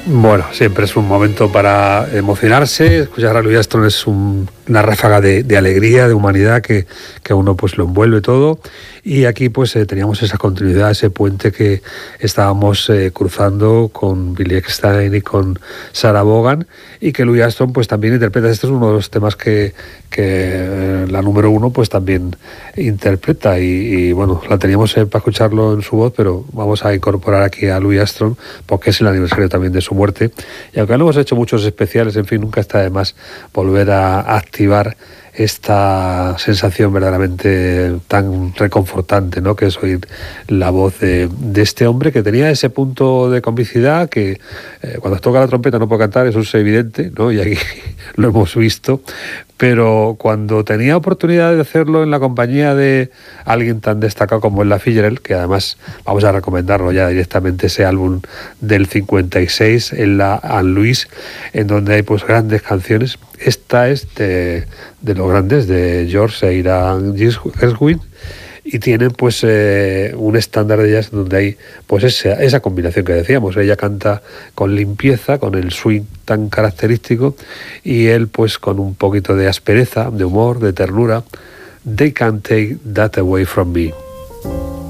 Bueno, siempre es un momento para emocionarse. Escuchar a Louis Armstrong es una ráfaga de alegría, de humanidad que a uno pues lo envuelve todo. Y aquí pues teníamos esa continuidad, ese puente que estábamos cruzando con Billy Eckstine y con Sarah Vaughan, y que Louis Armstrong pues también interpreta. Este es uno de los temas que la número uno pues también interpreta, y bueno, la teníamos para escucharlo en su voz, pero vamos a incorporar aquí a Louis Armstrong porque es el aniversario también de su muerte, y aunque no hemos hecho muchos especiales, en fin, nunca está de más volver a activar esta sensación verdaderamente tan reconfortante, ¿no?, que es oír la voz de este hombre que tenía ese punto de comicidad que cuando toca la trompeta no puede cantar, eso es evidente, ¿no?, y aquí lo hemos visto, pero cuando tenía oportunidad de hacerlo en la compañía de alguien tan destacado como Ella Fitzgerald, que además vamos a recomendarlo ya directamente, ese álbum del 56, Ella and Louis, en donde hay pues grandes canciones. Esta es de los grandes, de George e Ira Gershwin, y tienen pues un estándar de jazz donde hay pues esa combinación que decíamos. Ella canta con limpieza, con el swing tan característico, y él pues con un poquito de aspereza, de humor, de ternura. They can't take that away from me.